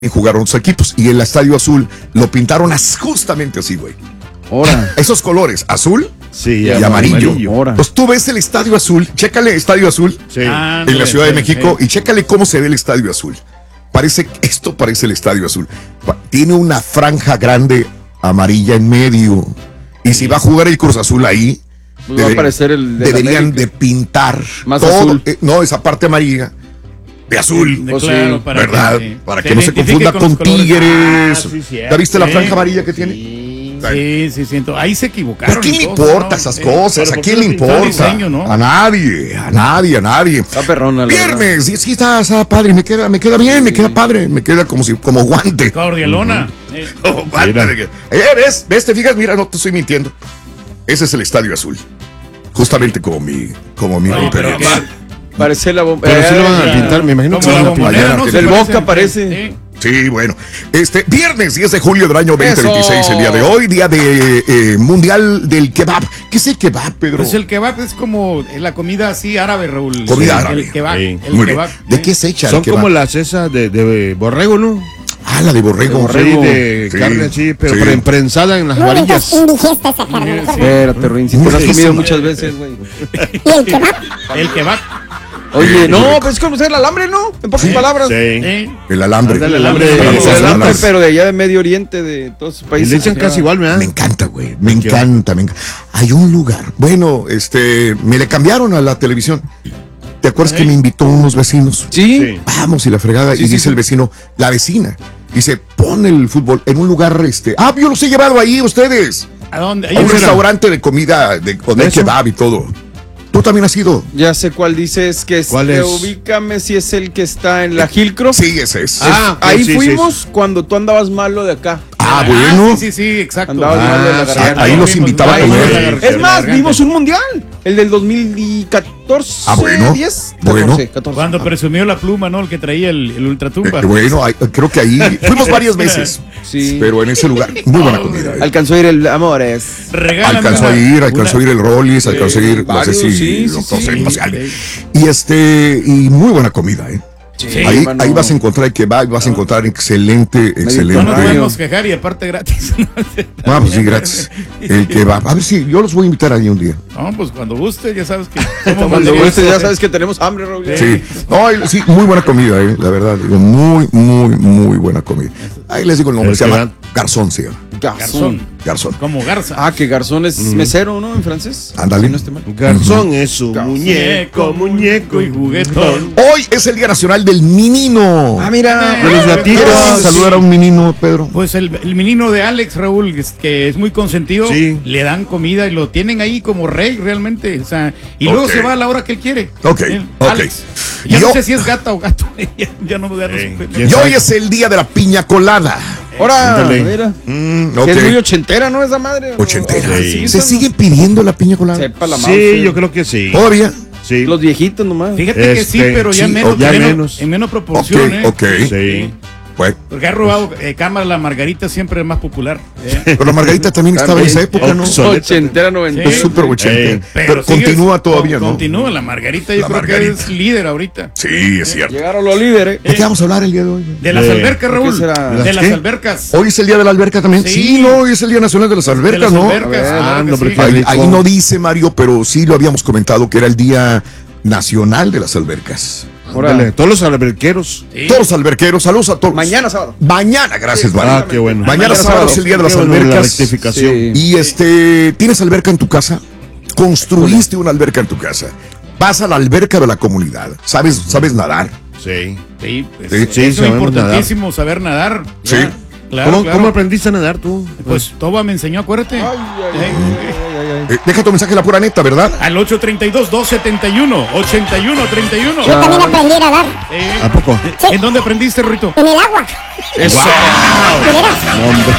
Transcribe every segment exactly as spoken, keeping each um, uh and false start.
jugaron los equipos y el Estadio Azul lo pintaron as, justamente así, güey. Ahora. Esos colores, azul sí, y amarillo. amarillo. Pues tú ves el Estadio Azul, chécale Estadio Azul Sí. Ah, en la Ciudad de México sí. y chécale cómo se ve el Estadio Azul. Parece, esto parece el Estadio Azul. Pa- Tiene una franja grande amarilla en medio. Y si va a jugar el Cruz Azul ahí, Pues va a aparecer el de la deberían América. de pintar Más todo, azul. eh, no, esa parte amarilla de azul. De Pues claro, sí, para ¿Verdad? que, Para se que no se identifique confunda con con, los colores. Tigres. Ah, sí, cierto. ¿Ya viste la Sí. franja amarilla que tiene? Sí. Sí, sí, siento. Ahí se equivocaron. ¿A quién le y todo, importa ¿no? esas Sí. cosas? Pero ¿A ¿por quién qué le lo pintaron importa? diseño, no? A nadie, a nadie, a nadie. Está perrona, la verdad. Viernes, y sí está, está padre, me queda, me queda bien, me queda padre, me queda como si, como guante. Cordialona. Eh, Como guante. Eh, ¿ves? ¿Ves? ¿Te fijas? Mira, no te estoy mintiendo. Ese es el Estadio Azul. Justamente como mi, como mi No, rompería. pero que- Parece la bomba. Pero sí lo van a la- pintar, me imagino que como se la van a pintar. bombonera, ¿no? El Se Boca parece. parece. Sí. Sí, bueno. Este, viernes diez de julio del año veinte veintiséis, Eso. el día de hoy, día de eh, Mundial del Kebab. ¿Qué es el kebab, Pedro? Pues el kebab es como la comida así árabe, Raúl. Comida El- árabe. El kebab. Sí. El Muy bien. kebab. ¿De eh. qué se echa Son el kebab? como las esas de, de borrego, ¿no? Ah, la de borrego. De borrego. Sí, de Sí, carne así, pero sí. pre- prensada en las Muy varillas. indigesta esa carne. mejor no. Espérate, Ruin, si te lo has Sí, comido sí. muchas veces, güey. ¿Y el kebab? El kebab. Oye, no, pues es conocer el alambre, ¿no? En pocas palabras. Sí. Eh. El alambre. Ándale, el alambre Sí, de- Para el nosotros, alambre, alambre. pero de allá de Medio Oriente, de todos sus Y países. le echan casi igual, ¿verdad? Me encanta, güey. Me encanta, me encanta. Hay un lugar. Bueno, este, me le cambiaron a la televisión. ¿Te acuerdas que me invitó unos vecinos? Sí. Sí. Vamos, y la fregada. Sí, y sí, dice sí. el vecino, la vecina. Dice, pon el fútbol en un lugar, este. Ah, yo los he llevado ahí, ustedes. ¿A dónde? Ahí A un en el- restaurante de comida, de, de ¿Eso? kebab y todo. ¿Tú también has ido? Ya sé cuál dices que es. ¿Cuál eh, es? Ubícame si es el que está en la Hillcroft. Sí, ese es. Ah, ok, Ahí sí, fuimos cuando tú andabas malo de acá. Ah, bueno. Sí, sí, sí, exacto. Andabas Ah, mal de la sí, garganta. ahí los Fuimos, invitaba a ahí comer. fuimos la gar- Es la más, garganta. vimos un mundial. El del dos mil catorce. Ah, bueno. diez, Bueno. catorce, catorce. Cuando presumió la pluma, ¿no? El que traía el, el ultratumba. Eh, bueno, ahí- creo que ahí fuimos varias veces. Sí. Pero en ese lugar, muy buena comida. eh. Alcanzó a ir el Amores. Regálame Alcanzó a una- ir, alcanzó a una- ir el Rollis, alcanzó a ir, no sé varios, si sí, lo- sí, no sé, sí. no sé, algo. Sí. Y este, y muy buena comida, ¿eh? Sí, ahí, hermano. ahí vas a encontrar el kebab, vas a encontrar excelente, No excelente. nos Radio. podemos quejar y aparte gratis. Ah, pues sí, gracias. El kebab. A ver si yo los voy a invitar ahí un día. No, pues cuando guste, ya sabes que somos Cuando materiales. gustes, ya sabes que tenemos hambre, Raúl. Sí. No, y- sí, muy buena comida, eh, la verdad. Digo, muy, muy, muy buena comida. Ahí les digo el nombre, El se llama kebab. Garzón, se llama. Garzón. Garzón. Garzón. Como garza. Ah, que Garzón es mesero, ¿no? En francés. Ándale. Si no estoy mal. Garzón es un Garzón. muñeco, muñeco y juguetón. Hoy es el Día Nacional del Menino. Ah, mira. De los gatitos. ¿Quieres saludar a un menino, Pedro? Pues el, el menino de Alex, Raúl, que es, que es muy consentido, Sí. le dan comida y lo tienen ahí como rey realmente. O sea, y luego Ok. se va a la hora que él quiere. Ok, Eh, ok. Alex. Ya Yo- no sé si es gata o gato. ya, ya no, ya no Sí. supe. ¿Quién Y sabe? hoy es el Día de la Piña Colada. Ahora, Ándale. mira. Mm, Que ok. es muy ochentera, ¿no? Esa madre. Ochentera. Sí. ¿Se sigue pidiendo la piña colada? Sepa la Sí, yo creo que sí. ¿Todavía? Sí. Los viejitos nomás. Fíjate que sí, Este, pero ya, sí, menos, ok. Ya menos- menos. en menos Ok, proporción. ¿eh? ok. Sí. Bueno, Porque ha robado eh, cámara la Margarita, siempre es más popular. ¿eh? pero la Margarita también estaba en esa época, ¿no? Obsoleto. Ochentera, noventa. Es súper ochenta. Eh, Pero, sigue- continúa todavía, con- ¿no? Continúa la Margarita, yo La creo Margarita. que es líder ahorita. Sí, es cierto. Llegaron los líderes. ¿De qué vamos a hablar el día de hoy? De las Eh, albercas, ¿de qué Raúl. será? De ¿Las las qué? albercas. Hoy es el día de la alberca también. Sí. Sí, no, hoy es el Día Nacional de las De Albercas, las ¿no? albercas, A ver, claro ah, que no, sí. hombre, Ahí, ahí no dice Mario, pero sí lo habíamos comentado que era el Día Nacional de las Albercas. Ándale, todos los alberqueros. Sí. Todos los alberqueros, saludos a todos. Mañana sábado. Mañana, gracias, Mario. Ah, qué bueno. Mañana, Mañana sábado sábado. es el Día de las Qué bueno, la Albercas. rectificación. Sí. Y este, ¿tienes alberca en tu casa? Construiste una alberca en tu casa. Vas a la alberca de la comunidad. ¿Sabes, sabes nadar? Sí. Sí, pues, Sí, eso sí, es sabemos importantísimo, saber nadar. Sí. Ya, Claro, ¿Cómo, claro. ¿Cómo aprendiste a nadar tú? Pues Toba me enseñó, acuérdate. Ay, ay, ay, Eh, ay, ay, ay. Eh, deja tu mensaje la pura neta, ¿verdad? Al ocho treinta y dos, doscientos setenta y uno, ochenta y uno, treinta y uno. Yo también aprendí a nadar Eh, ¿A poco? Sí. ¿En dónde aprendiste, Rito? en el agua. Eso. ¿De veras? Hombre.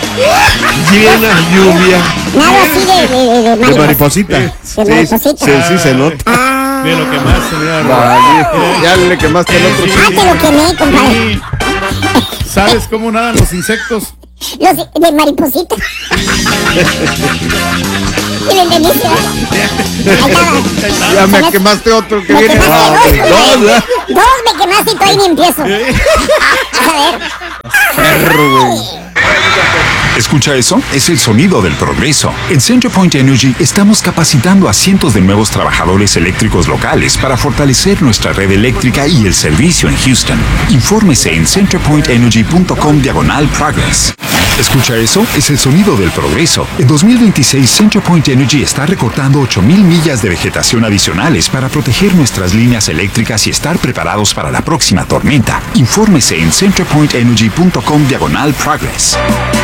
Llena lluvia Nada así de, de, de, de mariposa. mariposita. De Sí, mariposita. sí, sí, se nota. De lo que más se me da. Vale. Ya le quemaste el otro. Ah, te lo quemé, compadre. Sí. ¿Sabes cómo nadan los insectos? Los de mariposita. ¿Y le entendiste? Ahí estaba. Ya me Se quemaste otro que Me viene. quemaste Ah, dos, ok. compadre. Dos, ¿verdad? Dos me quemaste y todavía ni empiezo. Vas a ver. Perro, güey. ¿Escucha eso? Es el sonido del progreso. En CenterPoint Energy estamos capacitando a cientos de nuevos trabajadores eléctricos locales para fortalecer nuestra red eléctrica y el servicio en Houston. Infórmese en centerpointenergy.com diagonal progress. ¿Escucha eso? Es el sonido del progreso. En dos mil veintiséis, CenterPoint Energy está recortando ocho mil millas de vegetación adicionales para proteger nuestras líneas eléctricas y estar preparados para la próxima tormenta. Infórmese en centerpointenergy.com diagonal progress.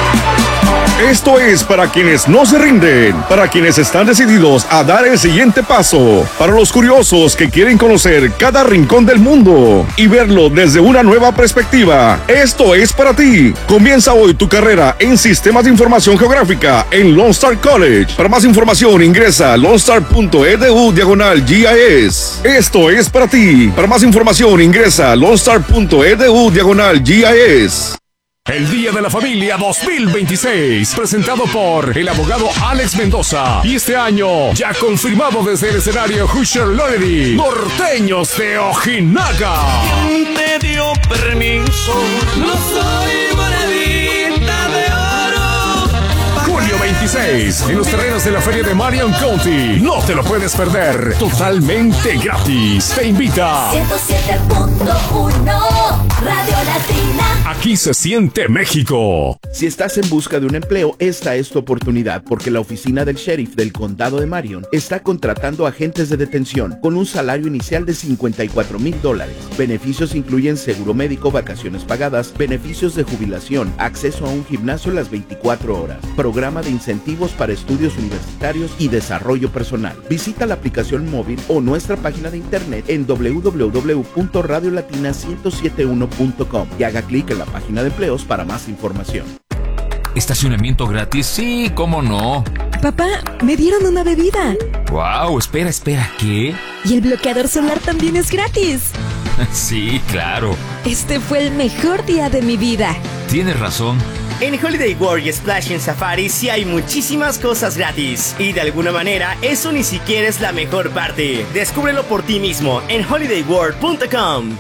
Esto es para quienes no se rinden, para quienes están decididos a dar el siguiente paso, para los curiosos que quieren conocer cada rincón del mundo y verlo desde una nueva perspectiva. Esto es para ti. Comienza hoy tu carrera en Sistemas de Información Geográfica en Lone Star College. Para más información ingresa a lonestar.edu diagonal G I S. Esto es para ti. Para más información ingresa a lonestar.edu diagonal G I S. El Día de la Familia dos mil veintiséis, presentado por el abogado Alex Mendoza. Y este año, ya confirmado desde el escenario Hoosier Loredy, Norteños de Ojinaga. ¿Quién te dio permiso? No soy monedita de oro. Julio veintiséis, en los terrenos de la Feria de Marion County. No te lo puedes perder, totalmente gratis. Te invita ciento siete punto uno Radio Latina. Aquí se siente México. Si estás en busca de un empleo, esta es tu oportunidad, porque la oficina del sheriff del condado de Marion está contratando agentes de detención con un salario inicial de cincuenta y cuatro mil dólares. Beneficios incluyen seguro médico, vacaciones pagadas, beneficios de jubilación, acceso a un gimnasio las veinticuatro horas, programa de incentivos para estudios universitarios y desarrollo personal. Visita la aplicación móvil o nuestra página de internet en doble u doble u doble u punto radio latina ciento setenta y uno punto com y haga clic en la página de empleos para más información. ¿Estacionamiento gratis? Sí, ¿cómo no? Papá, me dieron una bebida. Wow, espera, espera, ¿qué? Y el bloqueador solar también es gratis. Sí, claro. Este fue el mejor día de mi vida. Tienes razón. En Holiday World y Splash en Safari sí hay muchísimas cosas gratis. Y de alguna manera, eso ni siquiera es la mejor parte. Descúbrelo por ti mismo en holiday world punto com.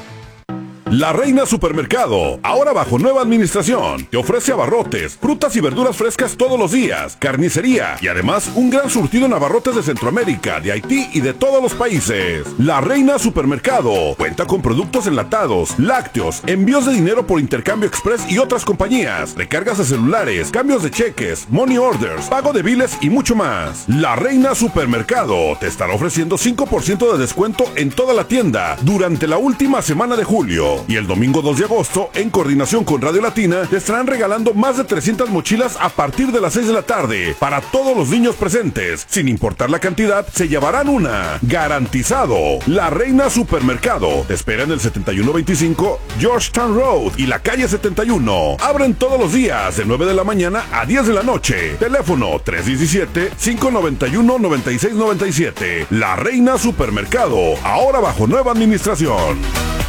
La Reina Supermercado, ahora bajo nueva administración, te ofrece abarrotes, frutas y verduras frescas todos los días, carnicería y además un gran surtido en abarrotes de Centroamérica, de Haití y de todos los países. La Reina Supermercado cuenta con productos enlatados, lácteos, envíos de dinero por intercambio express y otras compañías, recargas de celulares, cambios de cheques, money orders, pago de biles y mucho más. La Reina Supermercado te estará ofreciendo cinco por ciento de descuento en toda la tienda durante la última semana de julio. Y el domingo dos de agosto, en coordinación con Radio Latina, te estarán regalando más de trescientas mochilas a partir de las seis de la tarde para todos los niños presentes. Sin importar la cantidad, se llevarán una. Garantizado. La Reina Supermercado te espera en el setenta y uno veinticinco Georgetown Road y la calle setenta y uno. Abren todos los días de nueve de la mañana a diez de la noche. Teléfono tres uno siete, cinco nueve uno, nueve seis nueve siete. La Reina Supermercado, ahora bajo nueva administración.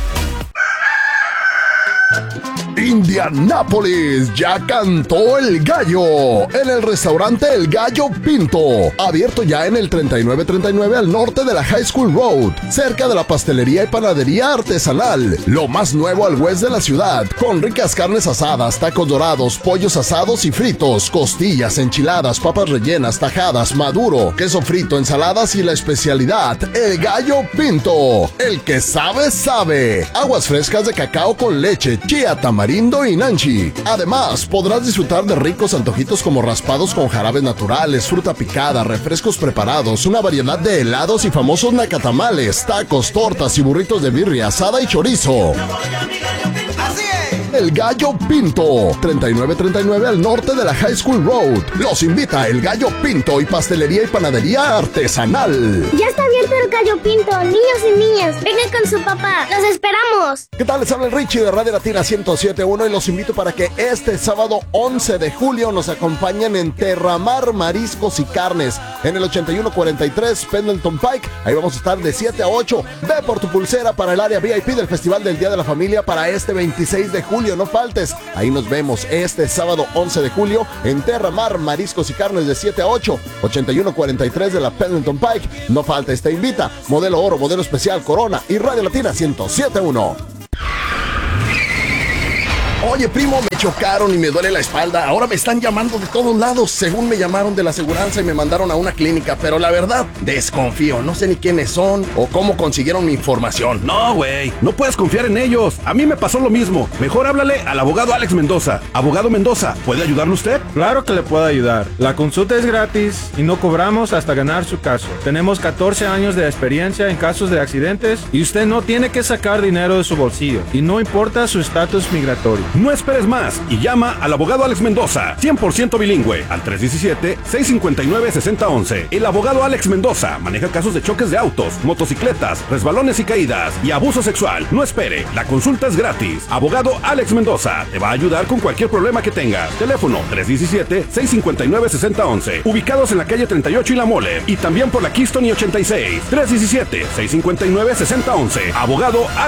Indianápolis, ya cantó el gallo en el restaurante El Gallo Pinto, abierto ya en el treinta y nueve treinta y nueve al norte de la High School Road, cerca de la pastelería y panadería artesanal, lo más nuevo al west de la ciudad, con ricas carnes asadas, tacos dorados, pollos asados y fritos, costillas, enchiladas, papas rellenas, tajadas, maduro, queso frito, ensaladas y la especialidad, El Gallo Pinto, el que sabe, sabe, aguas frescas de cacao con leche, chía, tamarindo y nanchi. Además, podrás disfrutar de ricos antojitos como raspados con jarabes naturales, fruta picada, refrescos preparados, una variedad de helados y famosos nacatamales, tacos, tortas y burritos de birria asada y chorizo. El Gallo Pinto, treinta y nueve treinta y nueve al norte de la High School Road. Los invita El Gallo Pinto y pastelería y panadería artesanal. Ya está abierto El Gallo Pinto, niños y niñas, vengan con su papá, los esperamos. ¿Qué tal? Les habla el Richie de Radio Latina ciento siete punto uno y los invito para que este sábado once de julio nos acompañen en Terramar Mariscos y Carnes en el ochenta y uno cuarenta y tres Pendleton Pike. Ahí vamos a estar de siete a ocho. Ve por tu pulsera para el área V I P del Festival del Día de la Familia para este veintiséis de julio. No faltes. Ahí nos vemos este sábado once de julio en Terramar Mariscos y Carnes de siete a ocho, ochenta y uno cuarenta y tres de la Pendleton Pike. No faltes, te invita Modelo Oro, Modelo Especial, Corona y Radio Latina ciento siete punto uno. Oye, primo, me chocaron y me duele la espalda. Ahora me están llamando de todos lados. Según me llamaron de la aseguranza y me mandaron a una clínica. Pero la verdad, desconfío. No sé ni quiénes son o cómo consiguieron mi información. No, güey, no puedes confiar en ellos. A mí me pasó lo mismo. Mejor háblale al abogado Alex Mendoza. Abogado Mendoza, ¿puede ayudarle usted? Claro que le puedo ayudar. La consulta es gratis y no cobramos hasta ganar su caso. Tenemos catorce años de experiencia en casos de accidentes y usted no tiene que sacar dinero de su bolsillo. Y no importa su estatus migratorio. No esperes más y llama al abogado Alex Mendoza, cien por ciento bilingüe, al tres uno siete, seis cinco nueve, seis cero uno uno. El abogado Alex Mendoza maneja casos de choques de autos, motocicletas, resbalones y caídas y abuso sexual. No espere, la consulta es gratis. Abogado Alex Mendoza te va a ayudar con cualquier problema que tengas. Teléfono tres uno siete, seis cinco nueve, seis cero uno uno. Ubicados en la calle treinta y ocho y La Mole y también por la Keystone y ochenta y seis. tres uno siete, seis cinco nueve, seis cero uno uno. Abogado Alex